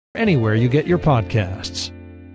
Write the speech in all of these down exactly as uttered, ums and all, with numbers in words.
anywhere you get your podcasts.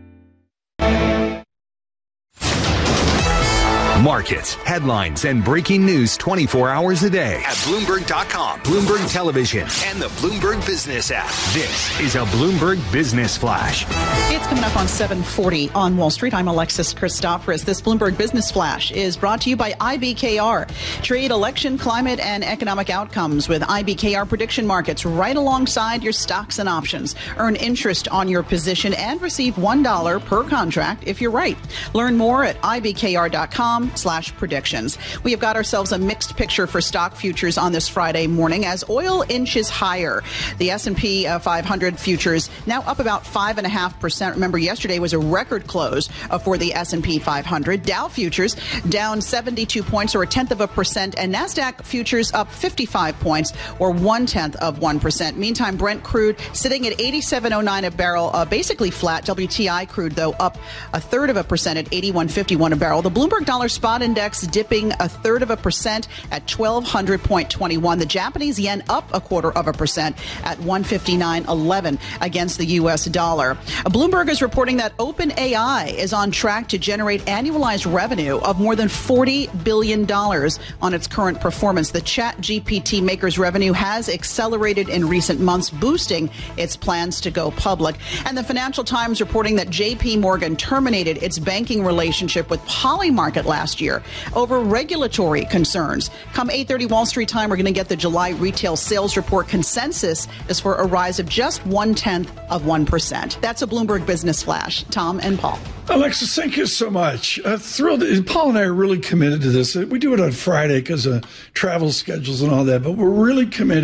Markets, headlines, and breaking news twenty-four hours a day at Bloomberg dot com, Bloomberg Television, and the Bloomberg Business app. This is a Bloomberg Business Flash. It's coming up on seven forty on Wall Street. I'm Alexis Christoforous. This Bloomberg Business Flash is brought to you by I B K R. Trade election, climate, and economic outcomes with I B K R prediction markets right alongside your stocks and options. Earn interest on your position and receive one dollar per contract if you're right. Learn more at I B K R dot com slash predictions. We have got ourselves a mixed picture for stock futures on this Friday morning as oil inches higher. The S and P five hundred futures now up about five and a half percent. Remember, yesterday was a record close uh, for the S and P five hundred. Dow futures down seventy-two points or a tenth of a percent, and NASDAQ futures up fifty-five points or one tenth of one percent. Meantime, Brent crude sitting at eighty-seven oh nine a barrel, uh, basically flat. W T I crude, though, up a third of a percent at eighty-one fifty-one a barrel. The Bloomberg Dollar Spot Index dipping a third of a percent at twelve hundred point two one. The Japanese yen up a quarter of a percent at one fifty-nine eleven against the U S dollar. Bloomberg is reporting that OpenAI is on track to generate annualized revenue of more than forty billion dollars on its current performance. The ChatGPT maker's revenue has accelerated in recent months, boosting its plans to go public. And the Financial Times reporting that J P Morgan terminated its banking relationship with Polymarket last year over regulatory concerns. Come eight thirty Wall Street time, we're going to get the July retail sales report. Consensus is for a rise of just one-tenth of one percent. That's a Bloomberg Business Flash. Tom and Paul. Alexis, thank you so much. Uh, thrilled. Paul and I are really committed to this. We do it on Friday because of travel schedules and all that, but we're really committed.